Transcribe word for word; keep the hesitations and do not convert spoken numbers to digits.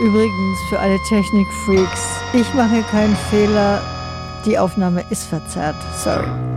übrigens für alle Technikfreaks, ich mache keinen Fehler, die Aufnahme ist verzerrt. Sorry.